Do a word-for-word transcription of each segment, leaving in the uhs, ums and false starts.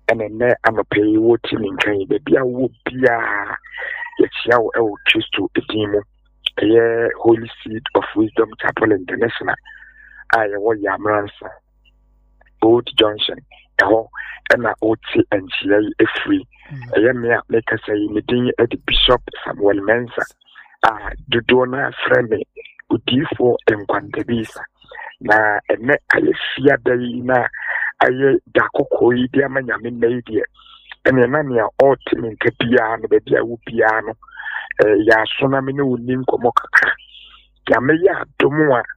and a net and a pay watching in kind the beer would be a yes, yow el choose to a demo a Holy Seed of Wisdom Chapel International. I want Yamransa Old Junction. Oh, and I ought to and she a free. I am here make us say meeting at the Bishop Samuel Mensa. Ah, do dona friendly udifo enkwantebisa na ene ayefia dai na aye dakoko yi dia manyame media ene na ne ultimate kapia no be dia wo bia no eh ya so na me ne woni nkomo kaka ya me ya domo a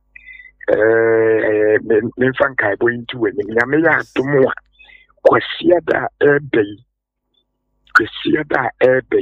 eh me fankai bo into we ya me ya domo a kwasia da ebe kwasia da ebe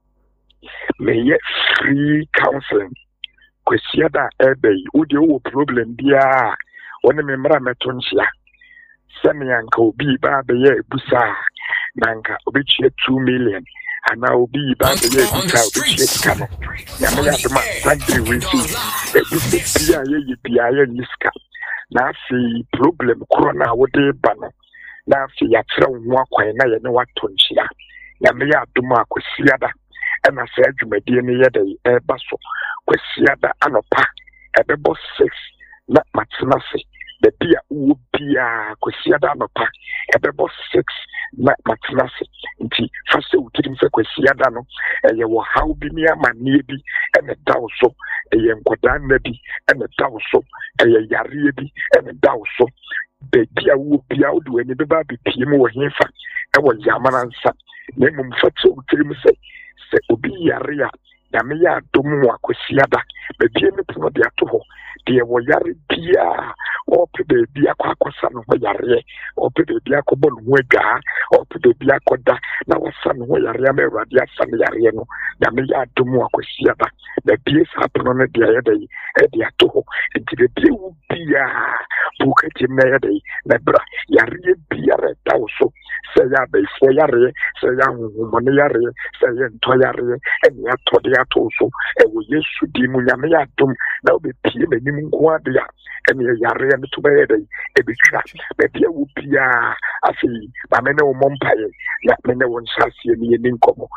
may yet free counseling. Kwasia da ebe udi o problem bia wona me mra metonsia semianka obi ba be ye busa nanka obi chie two million ana obi ba be ye busa obi chie kano ya me ya ma sangri we see e busa bia ye ye bia ye niska na fi problem corona wo de ba no na fi ya tra ho akwan na ye ne watonsia ya me ya duma kwasia da and I said, you may be near the air basso, Quesiada Anopa, a bebo six, not Matsunasi, the beer would be a Quesiada Anopa, a bebo six, not Matsunasi, and tea, first we didn't say Quesiadano, and you will how be near my needy, and a dowso, a young Quadan maybe, and a dowso, a Yaribi, and a dowso. The beer would be out when the baby P M or Hinfa, and was Yamanansa, name Fatso, trim say. Se obi yarea na me ya domu akwasiada be bie me pono de ato ho de wo yare bia o pe be bia kwa akosa no ho yare o pe be bia ko bonu ho aga o pe be bia ko da na wasa no ho yare me wade asa no yare no na me ya domu akwasiada be bie sa pono no de ya dai e de ato ho enti be bie wo bia buka ti me ya dai na bra yare bia re tawso se ya be fo yare se ya hu mo ne yare se ya nto yare eni ato de ato so e wo Yesu di mu nyame ya dum na obe pie menim nko ade ya eni yare ne to be dai e bi twa be bia wo bia afi ba me ne wo mompaye ya me ne wo nsasie ni ni nkomo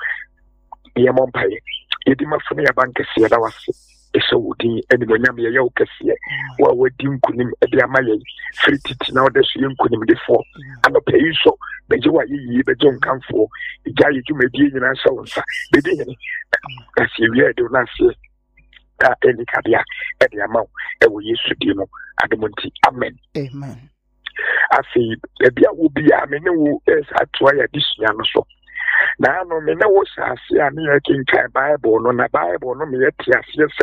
ye mompaye yedi mafune ya banke sie da wase ese wodi eni mo nyame ye wo kese wa wadi nkunim e bia maye frititi na oda so ye nkunim de fo ano pay so beje wa yi beje nkanfo ija yi dwumadi nyina nsa wonsa bedi nyene asi wi de na se ta eni kabia e de amaw e wo Yesu di no ademonti amen amen asi e bia wo bia me ne wo esa toa ya disua no so na no me ne wo sa se ani e kinkan Bible no na Bible no me yeti ase se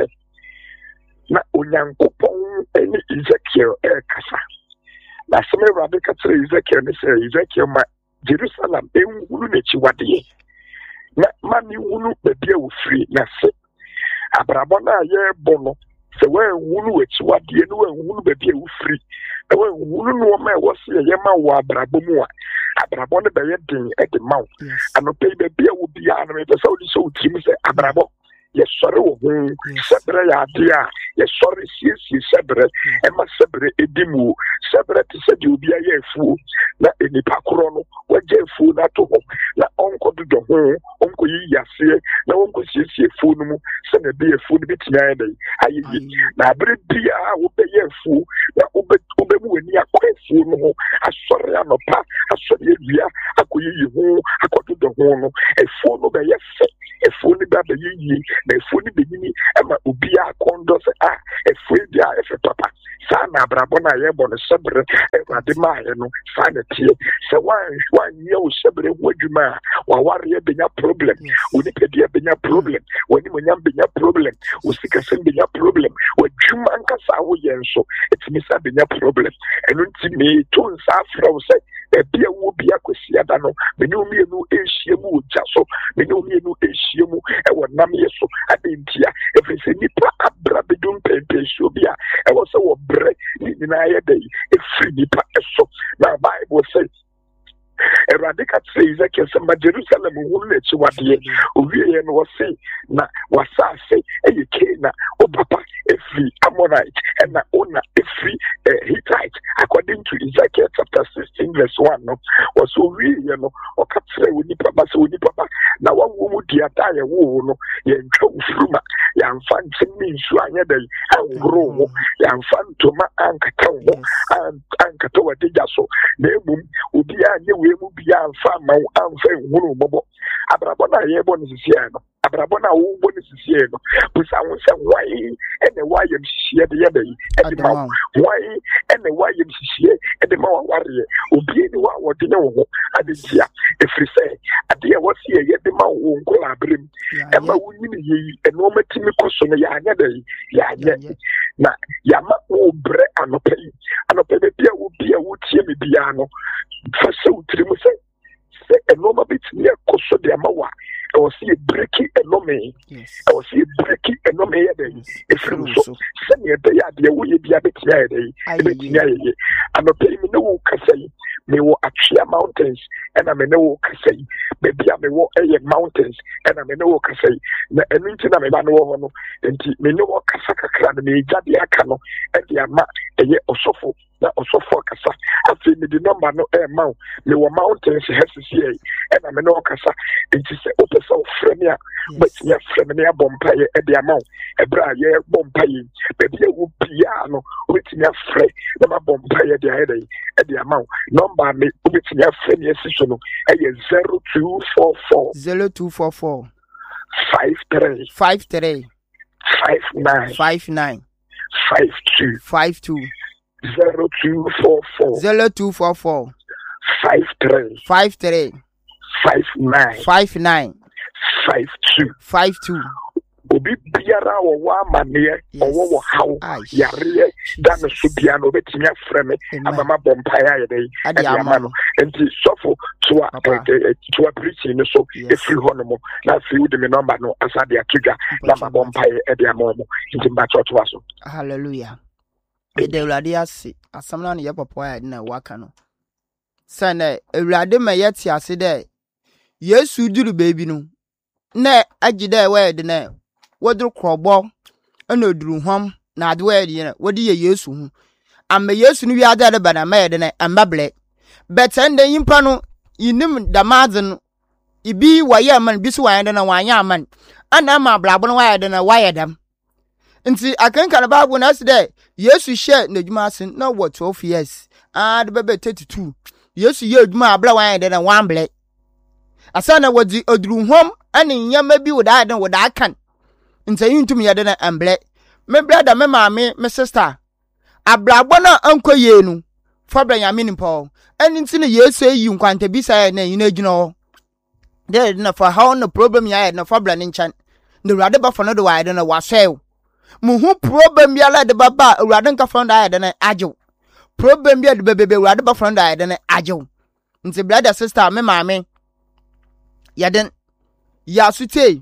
na onyankopon eni Ezekiel e kasa na se me rabe ka tere Ezekiel ne se Ezekiel ma Jerusalem e wulu ne chi wade na mani wulu be bia wo free na se abrabo na ye bono se we wulu e chi wade no we wulu be bia wo free e we wulu no ma e wo se ye ma wo abrabo mu a abrabo ne be ye din e de maw ano pe be bia wo bia na me be so di so trim se abrabo ye sore wo hu sebre ya dia ye sore siesie sebre e ma sebre edimu sebre ti se di obi aye fu na enipa kro no waje fu na to ho na onko do do ho onko yi yase na onko siesie fu no mu se na be fu no bitia ya dai aye na abre bia wo be ye fu na obe obe mu ani akwa fu no ho asore anopa asore ewia akoyi yi ho akodo do ho no e fu no be ye fe e fu no ba be yi na efu ni benini ama obi akondo se ah efu dia efe papa sa na abrabo na ye bo no sebre e wade ma ye no sa na tie se wan wan ye o sebre wadwuma wa ware ye benya problem oni pedia benya problem woni mo nyam benya problem o sika sem benya problem wadwuma nkasa wo ye nso etimi sa benya problem eno ntimi to nsa afra wo se e bia wo bia kwesi ada no benya omi enu ehie mu oja so benya omi enu ehie mu e wonam ye so adentia efese nipa abra bedum pepe so bia e wo se wo bre ni na ye dai e free nipa eso na Bible say e Eradicate says I can send Jerusalem who let you what ye we and was say na was say a Kana oh papa every Amorite and na owner every Hittite according to Ezekiel chapter sixteen verse one no was so we you know or capture with papa so with papa now one woman dear die wo no yen fruma yan fan me so anya dai an grow yan fan to ma an kata wo an kata wa deja so na emum obi anye we mu bia an fa ma an fa hunu bobo abrabo na ye bo ni sisi no abrabo na wo bo ni sisi no busa won se why ene why yem sisi de ye dai e de ma why ene why yem sisi e de ma ware obi ni wa wo de ne wo adetia e free say ade e wo sie ye de ma wo nkola abrim e ma wo nyini ye e no matimi koso no ya anya dai ya anya na ya ma wo bre anope anope be bia wo bia wo tie me bia no fa se utri mu se se e no ma bit ne koso de ma wa e wo sie breaki e no me e wo sie breaki e no me ya dai e free so se ne be ya de wo ye bia bit ya dai e bit ya ye anope me no wo kasai me wo Achia mountains and I me no kasai baby me wo eye mountains and I me no kasai na enu nti na me ba no ho no nti me no kasa kakra na me jade aka no e dia ma eye osofo na osofo kasa afi me di number no e ma me wo mountains hesisi e and I me no kasa nti se opesa ofremia but ya fremia bompaye e dia ma e bra ye bompaye baby e wo bia no obetimia fre na ma bompaye dia e e dia ma number me obetimia fre ni esiso no e zero two four four zero two four four five three five three five nine five nine five two five two zero two four four zero two four four five three five three five nine five nine five two five two. Obi biara wo wa amane owo wo hawo yare dan so bia no betimi afreme amama bompaya ye dai ade amano enti sofo toa toa preaching no so efri honomo na fi with me number no asade atuga na ma bompaya e de amomo enti mba church waso hallelujah e de urade ase asamna ne ye popo ya de na waka no sane urade ma yeti ase de Yesu duru baby no na agide we de na wodru krobọ ana oduru hom na ade we de na wodi ye Yesu hu amma Yesu no wi ade de bana ma ye de na ambable betende yimpa no yinim damazen ibi waye man bisu waye de na wanya man ana ma blabo no waye de na waye dam nti akanka na babu na sede Yesu hye na dwuma asen na what twelve years ah de bebe thirty-two Yesu ye dwuma abla waye de na wamble asana wodi oduru hom ani nyama bi woda adan woda akan ntayin tum yede na amble me brother me maame me sister abrabo na ankoye nu fabra nyame nimpo ani nti ne Yesu eyi nkwanta bi sai na yin agina ho de na for how no problem ya na fabra ne nchan ne urade ba fono de wa de na wasel mu hu problem ya la de baba urade nka fono da de na ajew problem ya de bebe urade ba fono da de na ajew nti brother sister me maame yaden ya sute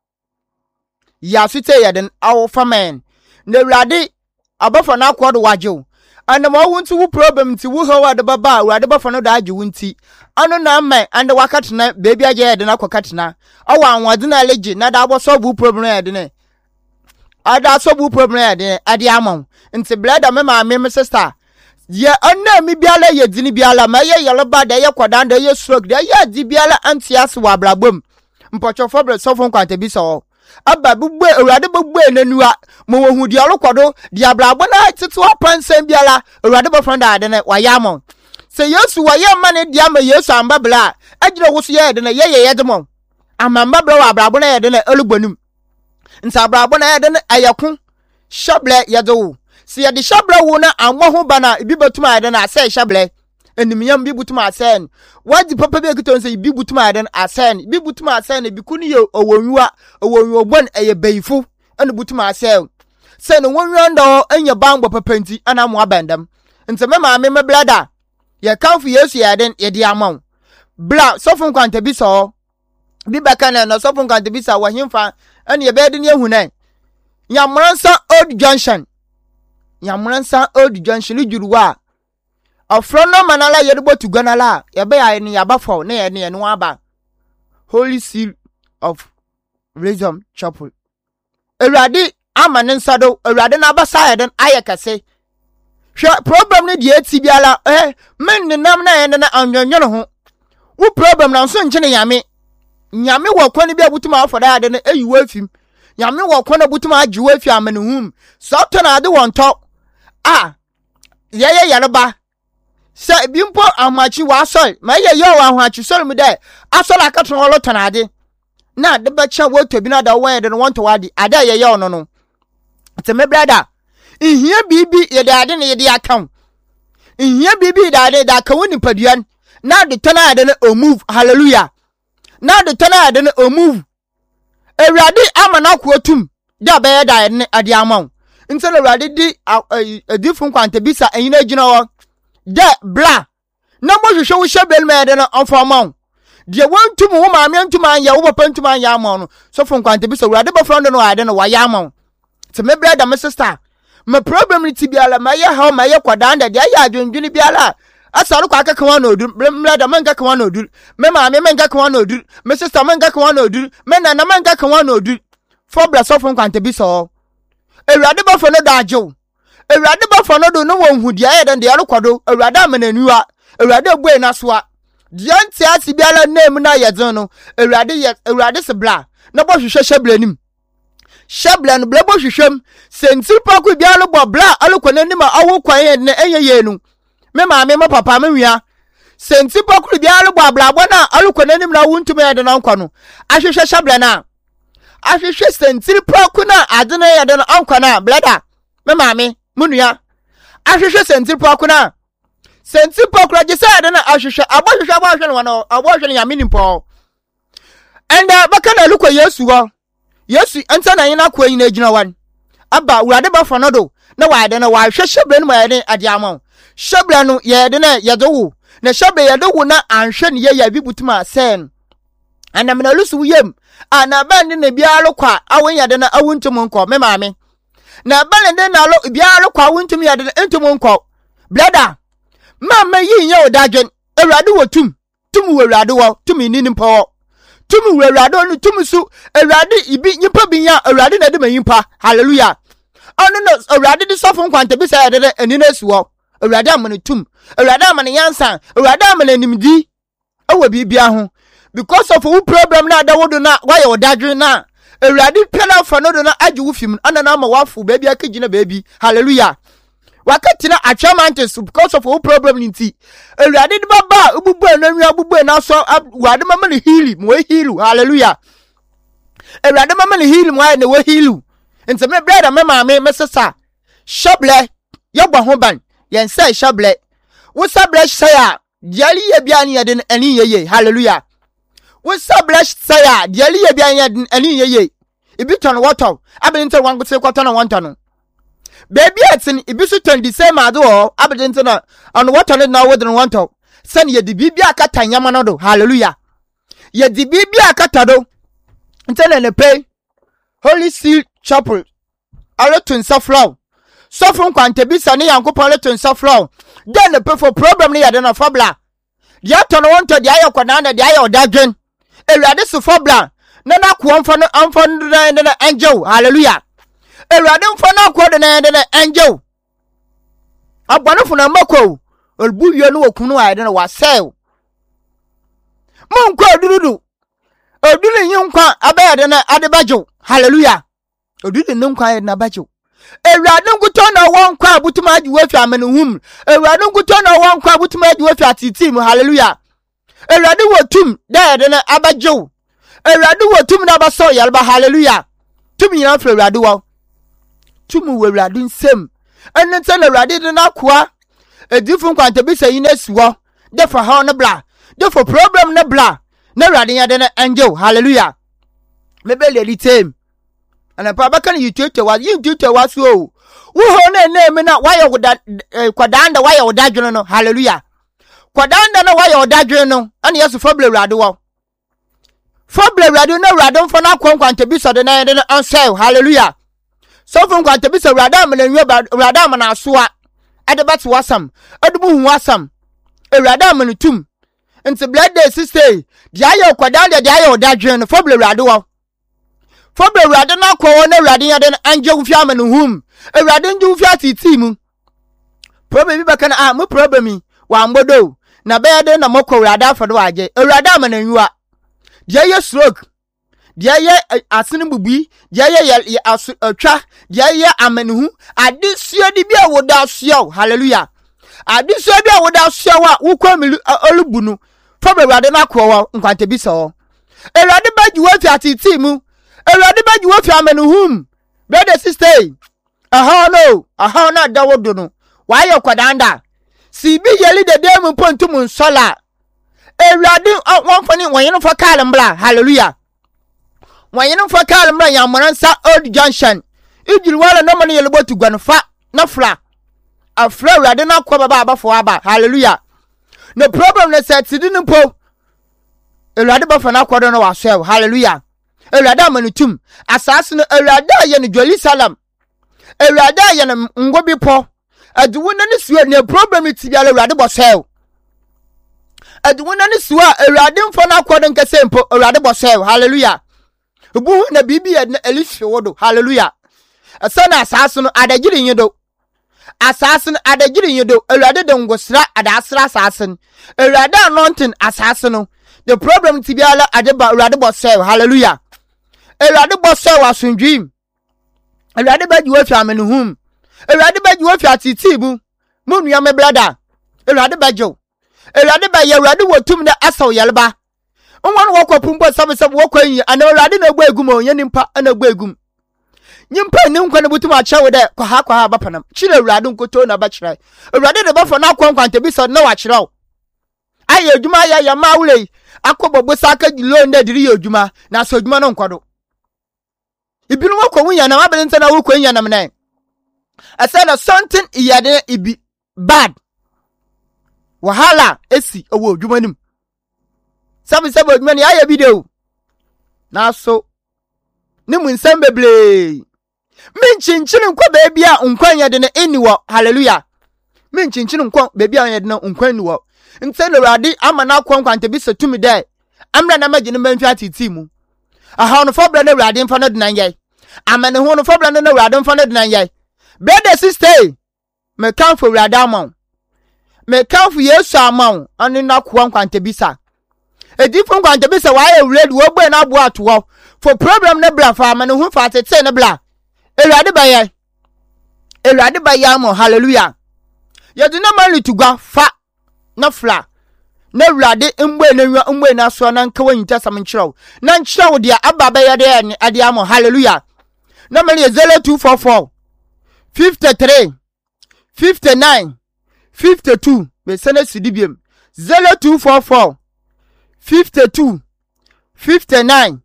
ya sute yaden awo famen ne urade abafo na akodo wajew and ma wo nti wo problem ti wo hawa de baba urade bafo no da ajew nti anu na man and wakatena baby aje yaden akokatena awa anwade na leje na da abo so bu problem yaden ada so bu problem yaden ade amon nti brother me ma me sister ye anna mi biala ye dini biala ma ye yelo ba da ye kwadan da ye stroke da ye di biala antias wa blabom mpocho fobre so fon kwanta bi so aba bugbe urade bugbe nanua mo wo hu di alokodo di ablabo na tete opansan biala urade bo fon da de na wa yamon se Yesu wa ye mane di ama Yesu amba bla agire wo so ye de na ye ye ye demon amamba bla wa ablabo na ye de na elugbonum nta ablabo na ye de na ayakun shoble ye do si ya di shabra wo na anwo ho bana ibi batuma ade na ase shabre enimiyam bi butuma asen wadi papa bi ekito nse ibi butuma ade na asen ibi butuma asen bi kunu ye owonwa owonwa ogbon eye beifu ene butuma asen se no wonwa ndo enya bangbo papa nti ana mo abandam nse me ma me me blada ye kanfu Yesu ya den ye di amon bla sofun kwanta bi so bi baka na no sofun kwanta bi sa wahimfa ene ye be de ne ehunan Yamransa Old Junction Yamransa Old Junction juruwa Afro no manala yedbo to ganala, yabe I ni abafo, ne ni enwaba. Holy Seal of Wisdom Chapel. Eradi amanen sado, eradi na basa den ayekase. Sha problem ni die ti biala eh men ni nam na ene na anwonwo no ho. Wo problem na so nche ne yame. Nyame wo kwani bia butuma afoda ade ne eyiwa afim. Nyame wo kwani butuma ajiwa afi amenhum. So to na ade won to. Ah. Ye ye yareba. Se bimpo amachi wa asol. Ma ye yo wa ahwachi sol mu de. Asol akaton holo to na ade. Na de be cha wo to bi na da won de no won to wadi. Ada ye ye ono no. Te me brother. Ihia bibi ye de ade ne ye de account. Ihia bibi da ade da ka woni paduan. Na de to na ade ne o move. Hallelujah. Na de to na ade ne o move. Ewrade amana ko atum. Da be ye da ne ade amon. Nse na ewrade di adifun kwante bisa enina gina wo. De bla. Na mo hwehwe wo hyebel me de no onfa amon. De wontum wo maame antum anya wo papa antum anya amon no. So fun kwante bisa ewrade ba front no ade no wa ya amon. Te me brother me sister. My problem ni ti biala ma ye how ma ye kwadanda de ya adwendwene biala asaru kwa akaka wan odur brother man kaka wan odur me ma me man kaka wan odur me sister man kaka wan odur me na na man kaka wan odur for bless of kwante bi so ewrade ba fo no dajo ewrade ba fo no do no won hu de ya de de arokwado ewrade amananuwa ewrade agbe na soa de anti asi biala name na ye zen no ewrade ye ewrade se bla na bo hwehwe hweblanim Shablan blabo hwehwem sentir pako bialo bo bla alokwana ni ma awo kwan ne enye nu me ma me ma papa me wia sentir pako bialo bo bla bo na alokwana ni na wuntum ya de na nkwa no ahwehwe shablan a ahwehwe sentir pako na ade na ya de na nkwa na blada me ma me munua ahwehwe sentir pako na sentir pako je sa ade na ahwehwe abohwehwe abohwehwe no wana abohwehwe ya minimpo enda baka na lukwa Yesu wo Yesu anta na yin akwa yin agina wan aba urade ba fa no do na wa de na wa hwe hyebre no ma de ade amon hyebre no ye de na ye do wo na hyebre ye do wo na anhwe ne ye ya bibutuma sen anam na lusu yem ana ban de na bialo kwa awon ya de na awuntum nko me maame na ban de na lo bialo kwa awuntum ya de na entum nko brother mama yin ye odadwen urade wo tum tum wo urade wo tum ni nimpo Tumu ewrade onu tumu su ewrade ibi nyipa binya ewrade na de mayimpa hallelujah onu no ewrade di sofo kwante bi sa de ani na suwo ewrade amane tum ewrade amane yansa ewrade amane nimdi ewo bibia ho because of wo problem na da wodo na why odadwe na ewrade pela fa no do na age wo fim ana na ma wafu baby akagina baby hallelujah wakati na achamantes because of all problem nti ewrade di baba ububu na nwa bubu na so wade mama ne heal mo heal hallelujah ewrade mama ne heal mo ay ne wo heal nti me brother me mama me sesa shoble yegba ho ban yen say shoble wo shoble say a diali ye bia ne yede ani yeye hallelujah wo shoble say a diali ye bia ne yede ani yeye ibi ton water abinti wan go se kwato na wanta no baby atin ibisu twenty same ado abedente na on what on na wodin want to send ye di bibia akata nyama no do hallelujah ye di bibia akata do ntene ne pay Holy Seal Chapel alo to nsaflow so from kwante bisa ne yankopon alo to nsaflow then the pay for problem ne yade na fabla dia to no want to dia ye kwada na dia ye odadwen ewrade so fabla na na ko amfa no amfa no na angel hallelujah Ewrade mfa na akwode na de na angel abonofo na mako olbuwie no okunu ayde na wasel mon kwa dududu odulu yin kwa abayade na adebajo hallelujah odulu nin kwa ayde na bajo ewrade nguto na won kwa butuma agi wafi amenhum ewrade nguto na won kwa butuma agi wafi atitim hallelujah ewrade wotum da de na abajo ewrade wotum na baso yalba hallelujah tumi na fra ewrade wo tumu wewrade nsem enente na ewrade de na kwa edifun kwante bi sayi na suwo de for ha no bla de for problem na bla na ewrade ya de na angel hallelujah mebele litem ana pa baka na yitete wa yitete wa so wo ho na name na why woda kwadanda why woda dwene no hallelujah kwadanda na why woda dwene no ana yesu fobele ewrade wo fobele ewrade na ewrade mfo na kwante bi so de na de na ansel hallelujah so from kwante bi se ewrade amana nwa ewrade amana soa adebate wasam adubu hu wasam awurade amanutum nti blood day sister dia ye okwada dia dia ye odadwen no foble awurade wo foble awurade na akwo na awurade ya de anje hu fi amanuhum awurade nje hu fi atiti mu problem bi baka na ah mu problem wa mbodo na be de na mokọ awurade afado age awurade amananwa dia ye stroke dia ye asene bubi dia ye atwa dia ye amanuhu adisuo di bia woda asuo hallelujah adisuo bia woda asuo a wukọ milu olubunu foble awurade na akọ wo nkwante bi so awurade baji wo fi atiti mu awurade baji wo fi amanuhum brother sister aha no aha na dawodo no wa ye kwadanda si bi yeli de dem pontum nsola awurade won fani won yin fo kalmbra hallelujah won yin fo kalmbra yamoransa old junction ijiri wala no man yele botu gwanfa na fla afra awurade na kwa baba abafo aba hallelujah no problem na set dinu po awurade ba fana kwa do no waso hallelujah awurade amanutum asase no awurade aye no Jerusalem awurade aye no ngobi po aduwuna ne suwa ne problem ti biala awurade bosel aduwuna ne suwa awurade mfo na akodo nkese mpo awurade bosel hallelujah obu na bibi na elifi wodo hallelujah asana asase no adagiri nyedo asase no adagiri nyedo awurade de ngosra adasra asase no awurade anointing asase no the problem ti biala adeba awurade bosel hallelujah awurade bosel asundwim awurade baji wo fi amenuhum awurade baji wo fi atiti bu munua me brother awurade bajo awurade ba ye awurade wotum na asaw yelba onwan wo kwapumbo sabe sabe wo kwan yi ana awurade na gbo egum onye nimpa na gbo egum nyimpa ni nkwa na butum a chewo de kwa ha kwa ha bapanam chire awurade nkoto na ba chire awurade de bafo na akwa nkwante bi so na wa chire aye adwuma ya ya mawule akobbo saka gilo na diri adwuma na so adwuma no nkwado ibinu wo kwunya na mabele nta na wo kwunya na mena I said that something iyade ibi bad wahala esi owo adwumanim sabi sabi adwumani aye video na so ne mu nsem beble minchinchin nkwa beebi a nkwanya de ne eniwo hallelujah minchinchin nkwa beebi a de ne nkwaniwo ntse awurade ama na akwa nkwante bi setumi de amra na magine manfi atiti mu aha no fobra na awurade mfa no de nan ye amane ho no fobra na awurade mfa no de nan ye brother sister me kan for awurade amon me kan for Yesu amon ani na kwa nkwante bisa edifo nkwante bisa wa ye awurade wo gbe na abo atowo for problem na bra fa amane ho fa tete na bra awurade ba ye awurade ba ye amon hallelujah ye do na mali tugwa fa na fla na awurade mgbe na nwa mgbe na so na nka wanyita sam nkyerɛw na nkyerɛw dia aba ba ye de ade amon hallelujah na mali zero two four four fifty-three fifty-nine fifty-two be sene sidibiem zero two four four fifty-two fifty-nine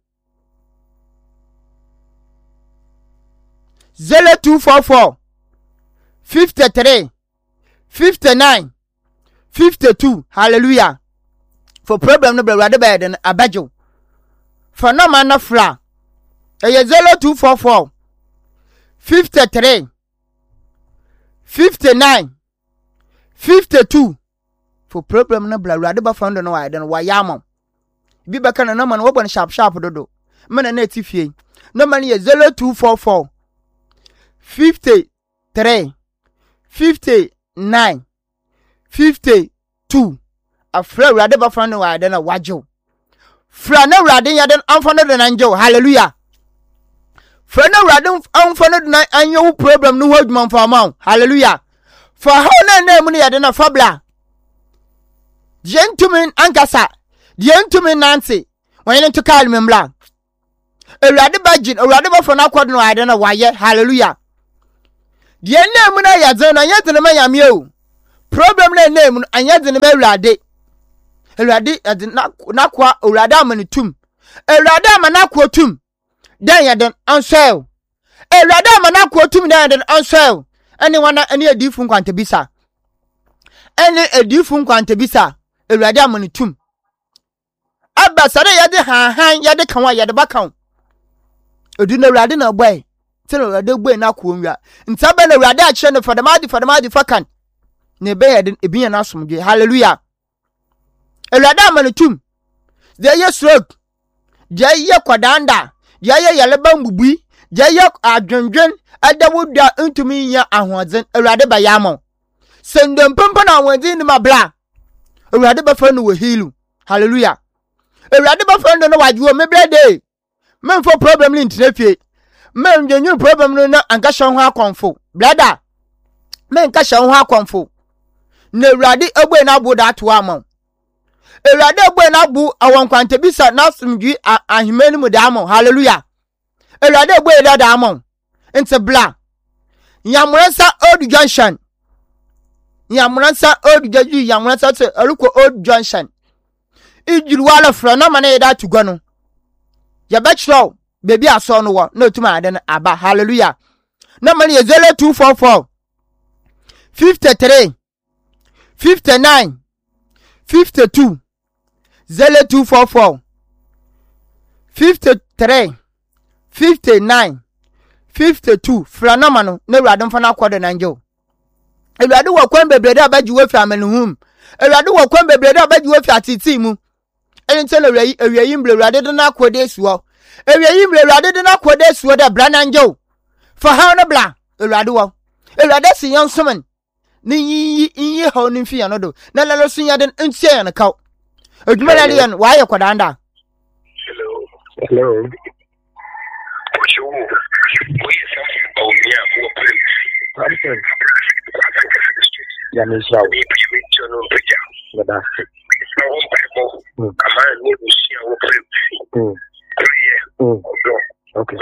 zero two four four fifty-three fifty-nine fifty-two hallelujah for problem no brother bed and abajo for no man of fla e zero two four four fifty-three fifty-nine fifty-two for problem na bla rade ba found no wide and wayamo bi beka na man wo bon sharp sharp dodo man na etifie no man ye zero two four four fifty-three fifty-nine fifty-two afra rade ba found no wide and wajo fra na rade ya den amfa no den anjo hallelujah fra na rade amfa no den anyo problem no hodman for amount hallelujah for how na na mu ya den afabla gentleman ankasa gentleman nancy when to call me mbla ewrade bagin ewrade ba for na kwad no ade na waye hallelujah die na mu na ya zen na ya zen ma ya me o problem na na mu anya zen ma ewrade ewrade ade na kwa ewrade amanitum ewrade amanakwa tum dan ya den ansel ewrade amanakwa tum dan ya den ansel anyone any adifu nkwante bisa any adifu nkwante bisa ewrade amanitum aba sare yade han han yade kanwa yade bakan odu na ewrade na boy tell ewrade boy na ko nwia ntaba na ewrade a kire no fadamadi fadamadi fakan ne be yɛ de ebi yɛ na somdwe hallelujah Awurade amanetum de yɛ stroke de yɛ kwadanda de yɛ yɛleba mbubui de yɛ adwendwen adawuda ntumi nya ahoɔden Awurade ba yamo sendem pempa na ahoɔden ni mabla Awurade ba fa no wɔ healu hallelujah Awurade ba fa no no wadwo mebrɛ de memfo problem ni ntinafie men dwenyu problem no na anka hye ho akonfo brother men ka hye ho akonfo na Awurade egbe na abu da to amon Awurade egbe na abu awon kwante bisa na sumdwi ahimani mu da amon hallelujah Awurade egbe da da amon ente bla Yamuransa Old Junction Yamuransa Old Junction Yamuransa to Aluko Old Junction Ijuru wala fra na mana yeda tugwa no ya betro baby aso no wo na otuma ade aba hallelujah na mana ye zero two four four fifty-three fifty-nine fifty-two zero two four four fifty-three fifty-nine fifty-two fra na mano na Awurade mfa na akodo na njo Awurade wo kwan bebrede abaji wo fi amenhum Awurade wo kwan bebrede abaji wo fi atiti mu ente na awi awi mbre Awurade de na akodo esuo awi mbre Awurade de na akodo esuo da bra na njo fa ha no bla Awurade wo Awurade si yan somen ni yi yi ha no fi yan do na lalo sun ya den entie yan kaw adwuma na yan wa ye kwadanda hello hello Yeah, Miss Yao. Okay.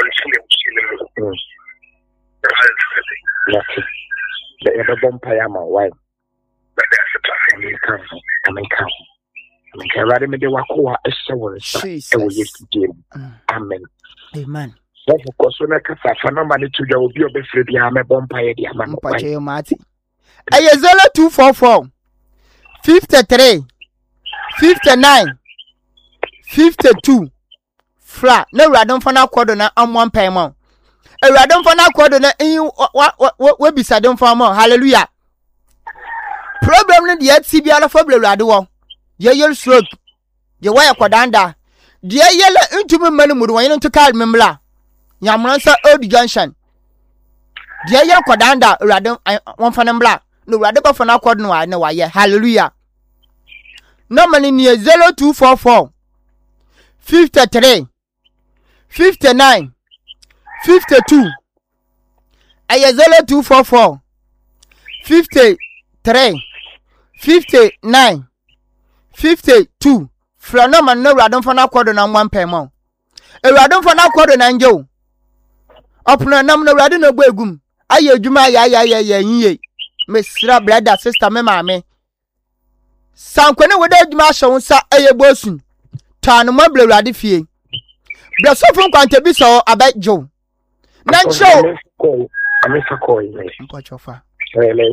The bomb payama, why? I mean, come. I mean, come. I mean, can I remember what I saw? Amen. Amen. Of course, when I can find nobody to your be a free the army bomb pay the amount of Marty. I zero two four four fifty-three fifty-nine fifty-two flat. No, I don't find out quarter na on one payment. I don't find out quarter na in what what beside them for more. Hallelujah. Problem yet C B R for Blado. Ye yell slope. Ye wire quadanda. Dear yellow into me money would want to call Memla. Yamuransa Old Junction. Dear Yan Quadanda, Radon, one for them black. No, Radaba for now, Quadno, I know why. Hallelujah. No money near zero two four four fifty-three fifty-nine fifty-two. I zero two four four fifty-three fifty-nine fifty-two. Flanoman no radon for now, Quadron one payment. A radon for now, Quadron and Joe. Upon nam no radon no begum. Aye, Juma, ya, ya, ya, ya, ye. Miss Brother, sister, me, mammy. San Quena with Edge Marshall, sa aye bosun. Tan mobile radifie. The sofa can't be so about Joe. Not show. I miss a call. Hello.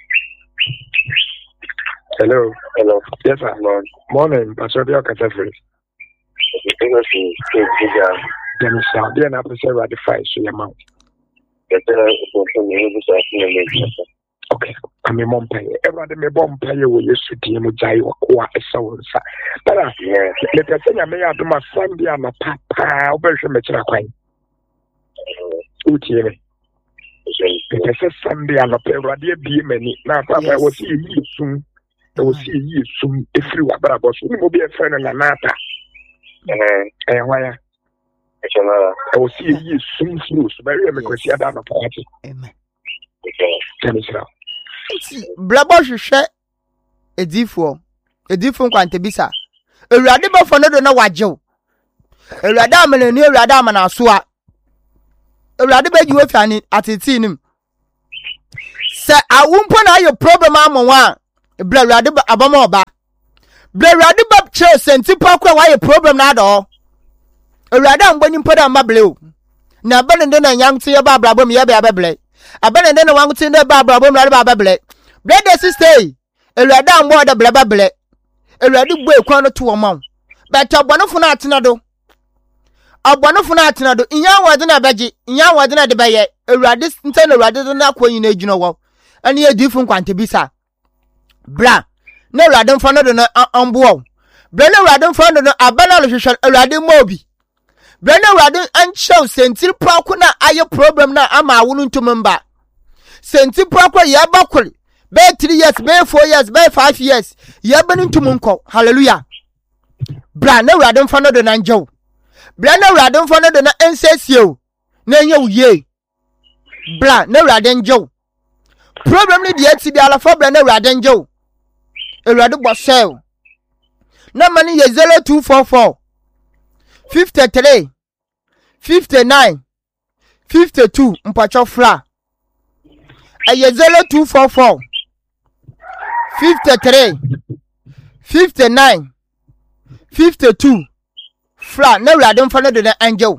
Hello. Hello. Yes, sir. Lord. Morning, Pastor Bill Catherine. Then shall be an apple ratify so your mouth. Okay, I'm a mom pay. Everybody may bomb pay you with your city and Jai or Qua a soul. But let us say I may have my Sunday and my papa version mature quite. Utiere. It is Sunday and a pair of dear be many. Now, Papa will see you soon. I will see you soon if you are about you will be a friend and another. And why? I will see you soon, soon. Very because you are down a party. Amen. Tell me, sir. Blabo share a different, a different quantibisa. A radical for no wajo. A radam and a new radam and a swa. A radical you have an at it in him. Sir, I won't put out your problem. I'm one. A blood radical abamoba. Blood radical church and Tipa, why a problem at all. A radam when you put on my blue. Now, Ben and then a young tea about Brabum Yabba. Abandon then one to the Barbara Babble. Brother sister, a radam water blabble. A radu boy corner to a mom. But a bonofunatinado. A bonofunatinado. In your was in a veggie, in your was in a debate. A radis intended rather than that when you know, and you're different quantibisa. bra na awurade mfa no do no amboa bra na awurade mfa no do abana lo hwehwe awurade mobi bra na awurade anchew sentir prako na aye problem na ama awo no ntumba sentir prako ya bakol be three years be four years be five years ya be ntumunko hallelujah bra na awurade mfa no do na njew bra na awurade mfa no do na ensesio na enye uye bra na awurade njew problem ni de ati bi ala fa bra na awurade njew awurade bosel na mani ye zero two four four fifty-three fifty-nine fifty-two mpacho fra aye zero two four four fifty-three fifty-nine fifty-two fra na awurade mfa no do na angel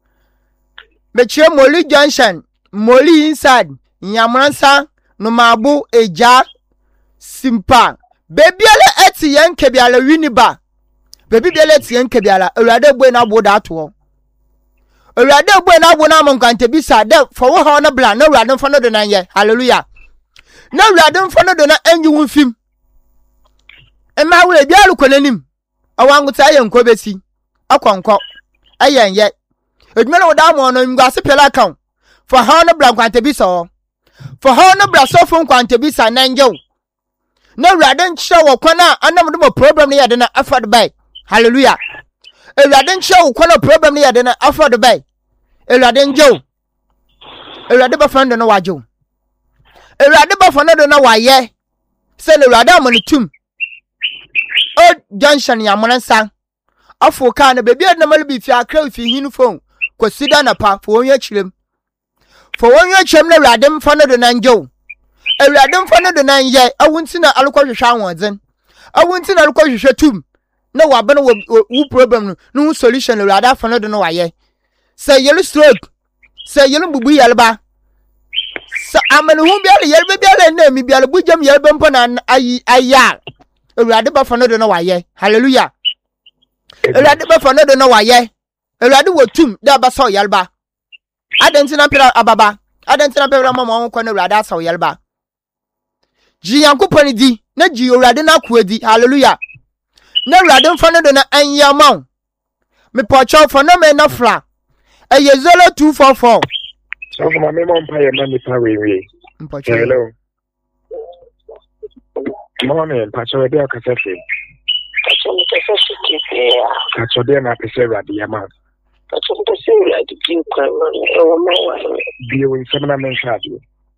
mechie Moli Junction Moli inside Nyamransa no mabu eja simpa baby ale eti yen kebiala winiba baby biala eti yen kebiala awurade boy na boda ato awurade boy na bo na monkwante bisa de for wo ha na bla na awurade mfa no do na ye hallelujah na awurade mfa no do na anyi wo fim ema wo ebialu konanim awanguta ye nkobesi akwankọ ayenye edumele wo da mo no ngwase pela kan for ha na bla nkwante bisa o for ha na bla so fun nkwante bisa na ngew na awurade nche wo kwana anam do problem ne yade na afford by hallelujah awurade nche wo kwana problem ne yade na afford by awurade ngew awurade ba friend no wajo awurade ba fo no do na waye se na awurade amanitum o junction ya monansa afo ka na bebi na malbi fi akra fi hin phone kwasida na pa fo won yakirem fo won yakirem na awurade mfa no do na ngew awurade mfa no do na ye awunti na alukwohwehwa anwodzen awunti na alukwohwehwa tum na wabe no wo problem no no solution awurade afa no do no waye say yelu stroke say yelu bubu yelba sa amane hu biale yelba biale na mi biale bujam yelba mpo na ayi aya awurade ba fa no do no waye hallelujah awurade ba fa no do no waye awurade wo tum da ba saw yelba adenti na pira ababa adenti na pira mama won kwa na awurade asaw yelba ji yankopani di na ji awurade na akuadi hallelujah na awurade mfa no do na anyamaw me pocho for no me na fra eye zero two four four so ma me mo mpa ye ma mi pa we we mpocho hello morning pacho de akasefe pacho me kasefe ke ya pacho de na pese radi ya ma pacho me pese radi bi kwa no e wo ma wa bi we semina men shadu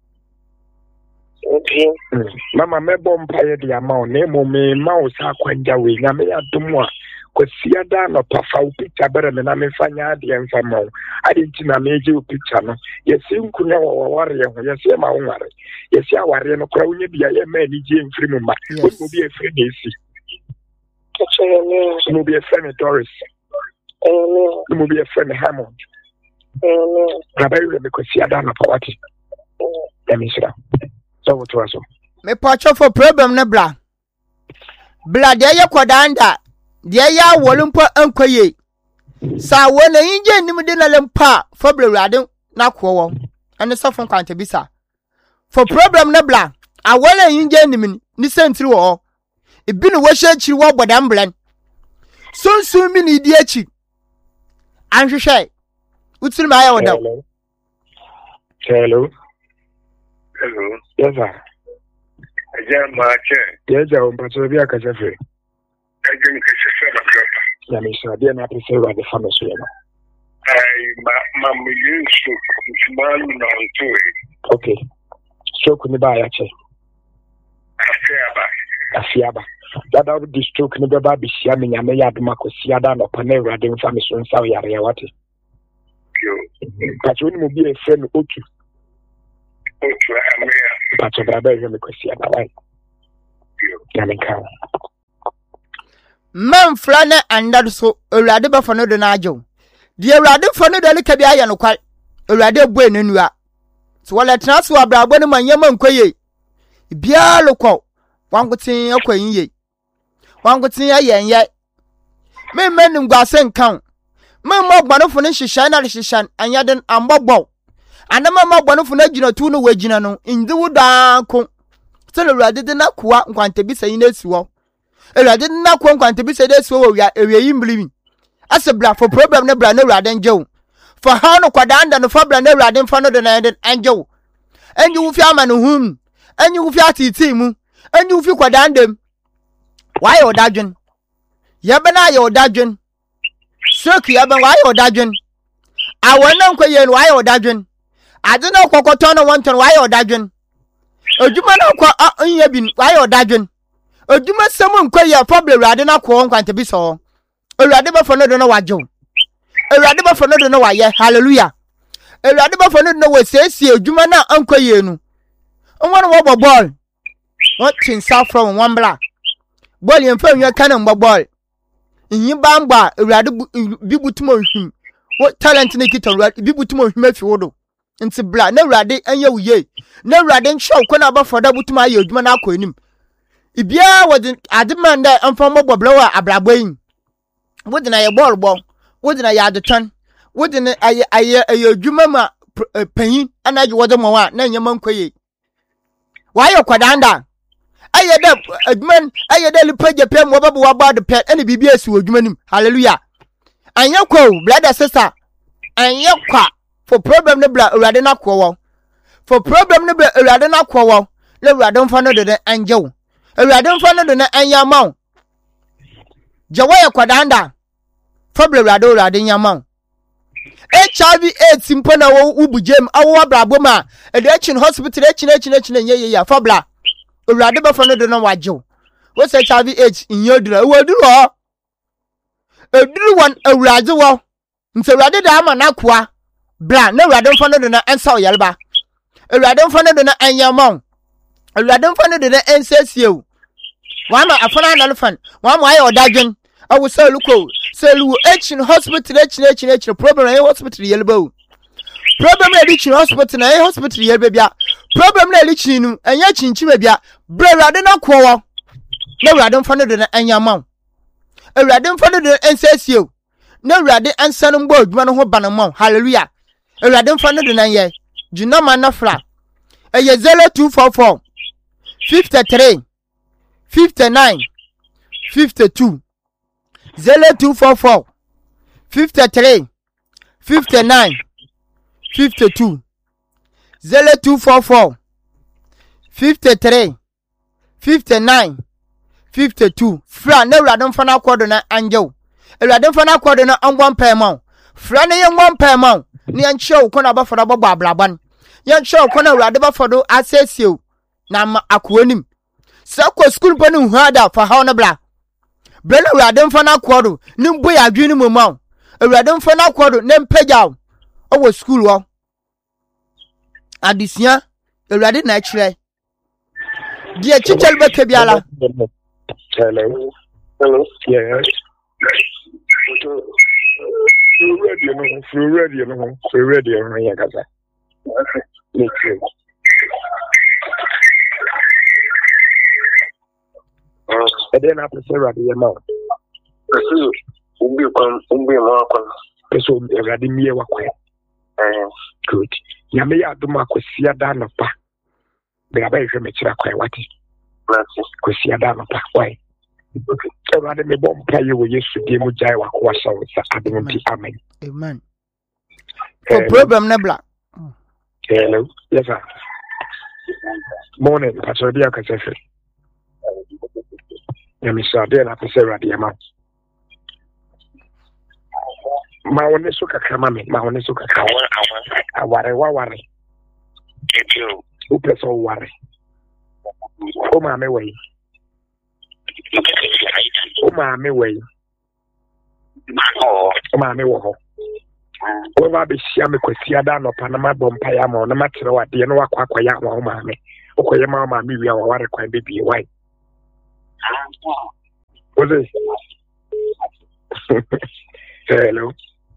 okay mama me bom pa ye de ama o na mo me ma o sa kwanja we nya me adom a kwasia da no pafa o picture bere me na me fanya de enfa ma o ade ntina me je o picture no yesi nkunya wa ware ho yesi ma wo ware yesi aware no kora wonya bia ye ma ni je mfiri mu ma o mo bi efiri na esi pacho me mo bi efiri Doris amen mo bi efiri Hammond amen rabai me kwasia da no pawati emi sira so what was me pocho for problem na bla bla de ye kodanda de ya wolumpo ankoye sa wona yinje nim de na lempa for bla awurade na kowo ene sofon kwante bisa for problem na bla awole yinje nim ni sentiri wo ebi no wo hye wo bodam blan sunsun mi ni di achi anhwehwe utsiri ma ya woda hello hello yes sir aja ma che yes sir on pacho bi akasefe aja mi kasefe na kapa ya mi sa de na pese radi fa no so ya ai ma ma mi yusu kumalu na ntwe okay stroke ni ba ya che afiaba afiaba dada wo stroke ni ba bi sia me nyame ya duma ko sia da no pa na radi mfa me so nsa yare ya wate yo pacho ni mo bi e friend otu otu amea pacho braba e me ko sia da wai ya me ka man flana andad so awurade ba fa no do na ajo de awurade fa no do le ka bi aye no kwal awurade bu enenua so wala tena so abrabo ne manyama nkoye bia lokọ wangutin akwayin ye wangutin ayenye me menim gwase nkan me mo gbanofo ne hihyan na hihyan anyaden ambogbo anama mo gbanofo na gina tu no wagina no indiwu da ko still Awurade de na koa nkwantabisa yin esi wo Awurade de na koa nkwantabisa de esi wo wi ewie yimbli ase bra for problem ne bra na Awurade njew for how no kwadanda no for bra na Awurade mfa no de na njew enyi wo fi ama no hum enyi wo fi atiti mu enyi wo fi kwadandem why odadwen yebena ye odadwen soki yeben why odadwen awona nkwaye no why odadwen ade na kokoto no wonton why odadwen oduma na kwa anya bi why odadwen oduma semu nkwaye problem Awurade na ko nkwante bi so Awurade ba fo no do no wajew Awurade ba fo no do no waye hallelujah Awurade ba fo no do no wasiesie oduma na ankwaye nu onwon wo bo ball what tin south from one bla ball yen fa nwa kan mbo ball nyi bamba Awurade bi butumo hwim what talent ne kita Awurade bi butumo hwim afi wodo nti bla na Awurade anya wuye na Awurade nshow ko na ba foda butumo aye oduma na akọ enim ibia wodi adman da amfa mbo blowa abraboyin wodi na ye ball ball wodi na ya adetan wodi na aye aye aye oduma ma panyin anaje wodi mo wa na nyama nkoye wayo kwadanda aye da adman aye da lipaje pem wo babo wa de pet ene bibia esi oduma nim hallelujah anya ko brother sister anya kwa for problem ne bla Awurade na ko wo for problem ne bla Awurade na ko wo le Awurade mfa no de anjew Awurade mfa no de na anya maw jawaye kwadanda for bla Awurade Awurade nya maw H I V AIDS impona wo ubujem awo abrabo ma edechin hospital echin echin echin enye ya for bla Awurade ba fa no de na wajew wo se H I V AIDS inyodura wo duru ho eduru wan Awurade wo nse Awurade da ama na koa bra na Awurade mfa no de na ensa oyelba Awurade mfa no de na anyamon Awurade mfa no de na ensesiew wa ma afana na lefan wa ma aye odadwen awu seluko selu echin hospital echin echin echin problem na hospital yelba problem na echin hospital na hospital yelba bia problem na echin nu enya chinchima bia bra Awurade na koa wo na Awurade mfa no de na anyamon Awurade mfa no de na ensesiew na Awurade ansa no mbo adwuma no ho banamon hallelujah Awurade mfa no de na ye junama na fra eye zero two four four fifty-three fifty-nine fifty-two zero two four four fifty-three fifty-nine fifty-two zero two four four fifty-three fifty-nine fifty-two fra na Awurade mfa na akodo na anjew Awurade mfa na akodo na angbon payman fra na ye ngbon payman ni anchew ko na ba fodo bo ablaban ye anchew ko na Awurade ba fodo asesiew na akoanim sako school pa no huada fa haw na bla bla na Awurade mfa na akodo ni mbo ya adwene mu ma Awurade mfa na akodo na mpagyaw owo school wo adisia Awurade na akire die chichel be kebiala. Hello. Hello. Yes. Feel ready, no. Feel ready, no. Feel ready, no. Yeah, gaza. Me too. And then after Sarah, the amount. Kasi umbi kwa umbi mwa kwa. So ready me wa kwa. Eh. Good. Ya me ya duma ko sia da no pa. Be ga ba hwe me kira kwa wati. Nati. Ko sia da no pa kwa. Awurade me bom paye wo Yesu die mu jai wa ko so sa adonti amen. Amen. For problem nebla. Hello. Yes sir. Morning, Pastor Dia Kasefe. Ya mi sa de na pese Awurade ya ma. Ma woni so kakra ma me, ma woni so kakra. Aware wa ware. Etio. O pese o ware. O ma me we. O ma me we. Oh. O ma me wo ho. O ba be sia me kwasia da no pa na ma bom pa ya ma na ma tere wade no wakwa akwa ya ma o ma me. O ko ye ma ma me wi a wa ware kwan be bi why. What is Hello.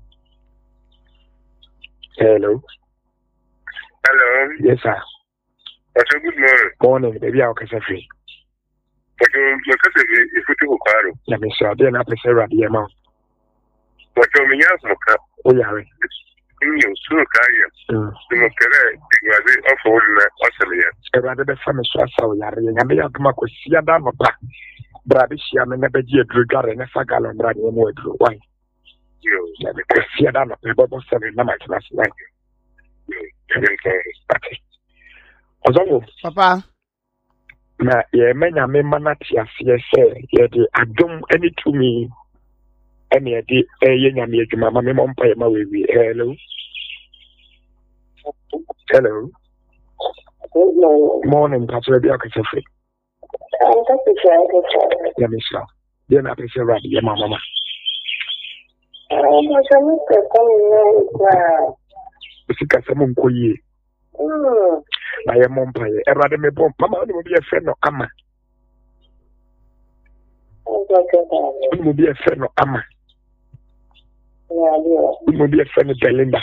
Hello. Hello. Yes sir. What's good morning? Morning, baby. I'll catch a free. But you look at it if you took a Let me show. Then I pese Awurade ya ma. But you mean yes, okay. O yare. You so kaya. You kere igade ofo na osele. Erade be fa me so asaw yare nyame ya duma ko sia da no ba. Brade hia me na be gi edru gare na fa galo brade mo edru. Why? Yo, na be ko sia da no be bobo seven na ma class nine. Ozo Papa. Na ye menya me manati asie se ye de adom any to me. Any ye de ye nyame adwuma ma me mompa ye ma wewi. Hello. Hello. Good morning. Morning, Pastor Bia Kasefe. I'm happy to have Ya misha. Dia na pese radi ya mama. I'm going to come now. Usika samu nkoyi. Hmm. Na ye mompa ye. Erade me bom. Mama oni mo bi e fe no ama. Oni mo bi e fe no ama. Yeah, yeah. Oni mo bi e fe no Belinda.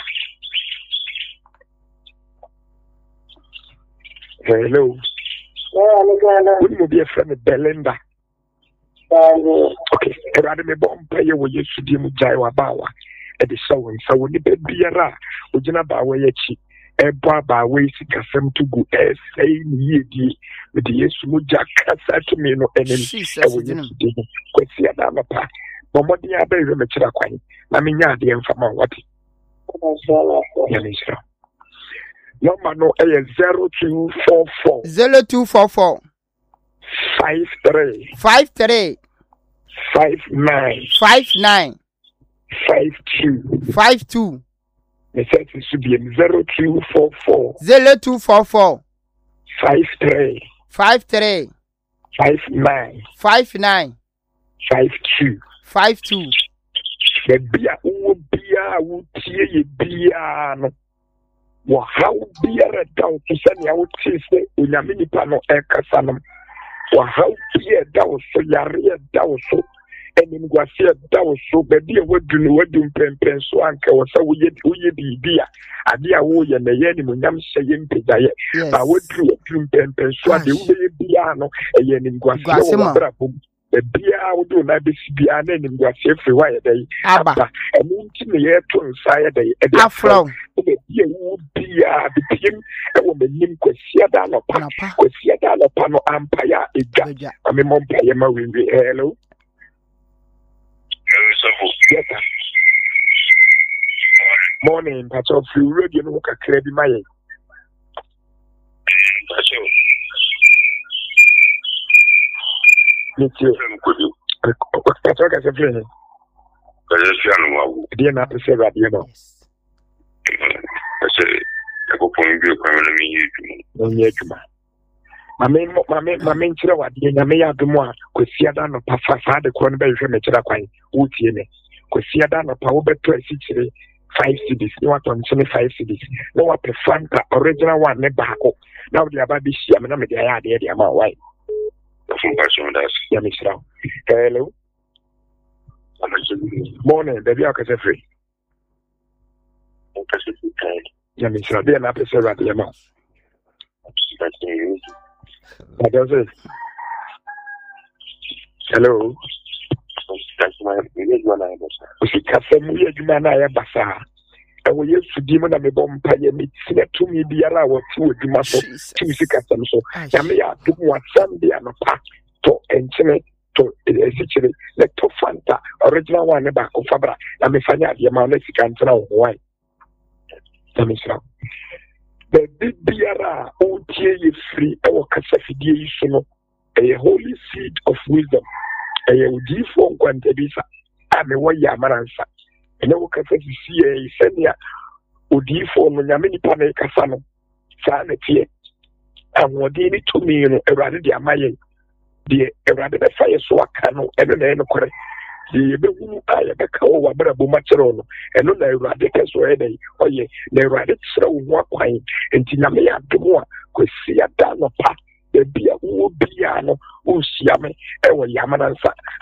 Hello. Yeah, I'm going to. Oni mo bi e fe no Belinda. Yeah. Okay. Erade me bompa ye wo Yesu di mu jai wa bawa. E de sawo nsa wo ni be biara. Ogina bawa ye chi. Ebo abawa isi kasem tugu e sei ni yedi. Me de Yesu mu jakasa to me no enem. Jesus, E wo Yesu di. Kwesi ada mapa. Momodi ya be me kira kwani. Na me nya de mfama wati. Ya ni sira. Number no e zero two four four. zero two four four. five three. five three. five nine. five nine. five two. five two. The set should be zero two four four. zero two four four. five three. five three. five nine. five nine. five two. five two. The beer will be a would see beer. Well, how beer down to send out Tuesday in a mini panel air casanum. Well, how beer down so yaria down so. And in Guasia down so baby what do you what do pen pen so uncle was so we be beer. A dear woy and the enemy yam saying pizza. I would do a dream pen pen so I do be piano a yen in Guasia. The beer would do not be piano in Guasia everywhere day. Abba, and into the air to inside day at the afro. The beer would be a between a woman named Guasia Dano Pano, Guasia Dano Pano Empire. I mean, Montpellier, hello. Yes, sir. Morning, but of you ready to look at Clebi May. Me too. That's what I said. Dear, not to say that, you know. I say, I go for you, I'm My main, my main, my main children were the Yamea Dumois, could see a down of Papa, the Cornberry Cemetery, Wootine, could see a down of Power Better City, five cities, no one on seventy-five cities, no one prefer the original one, Nebaco. Now the Ababi Siam, and the idea, the amount white. Hello. Morning, baby, I can say free. Yamisra, they are not a servant, the amount. What does it? Hello. We can say we are Jumana Basa. And we used to demon and a bomb pay me to me be allowed to do my so to music at them. So Yamia do what Sunday and a pack to enchant to essentially let to Fanta, original one about Fabra. And me find out the amount of Canton. Why? Yamisra. The big Biara, O T free, our Casafidi, a holy seed of wisdom, a D for Quantabisa, and a way Yamaransa. And our Casafidi, a senior, O D for Yamini Pane Casano, Sanity, and what they need to me, a rather the Amayan, the rather the fire so I cannot, and then correct. The Bewu Ayaka or Brabu Macherono, and on the radicals were they, or ye, they radic so one wine, and Tinamea Dumua, could see a down of pat, the beer, who piano, who siame, and Yamanansa.